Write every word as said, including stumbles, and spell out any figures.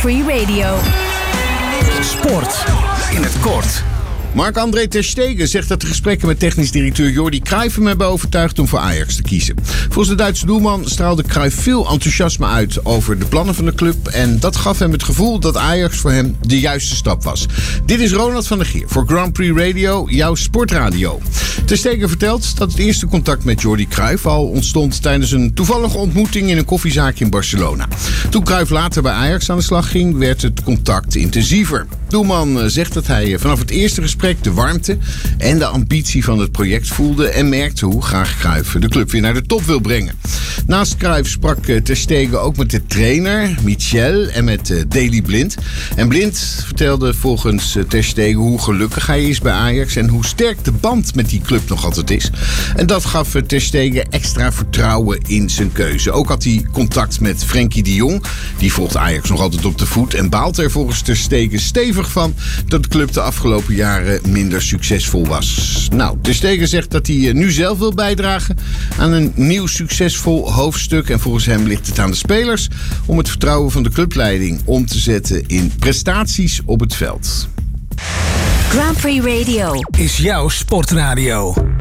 Prix Radio. Sport in het kort. Marc-André ter Stegen zegt dat de gesprekken met technisch directeur Jordi Cruijff hem hebben overtuigd om voor Ajax te kiezen. Volgens de Duitse doelman straalde Cruijff veel enthousiasme uit over de plannen van de club. En dat gaf hem het gevoel dat Ajax voor hem de juiste stap was. Dit is Ronald van der Geer voor Grand Prix Radio, jouw sportradio. Ter Stegen vertelt dat het eerste contact met Jordi Cruijff al ontstond tijdens een toevallige ontmoeting in een koffiezaakje in Barcelona. Toen Cruijff later bij Ajax aan de slag ging, werd het contact intensiever. Doelman zegt dat hij vanaf het eerste gesprek de warmte en de ambitie van het project voelde en merkte hoe graag Cruijff de club weer naar de top wil brengen. Naast Cruijff sprak ter Stegen ook met de trainer Michel en met Daley Blind. En Blind vertelde volgens ter Stegen hoe gelukkig hij is bij Ajax en hoe sterk de band met die club nog altijd is. En dat gaf ter Stegen extra vertrouwen in zijn keuze. Ook had hij contact met Frenkie de Jong. Die volgt Ajax nog altijd op de voet en baalt er volgens ter Stegen stevig van dat de club de afgelopen jaren minder succesvol was. Nou, ter Stegen zegt dat hij nu zelf wil bijdragen aan een nieuw succesvol hoofdstuk. En volgens hem ligt het aan de spelers om het vertrouwen van de clubleiding om te zetten in prestaties op het veld. Grand Prix Radio Is jouw sportradio.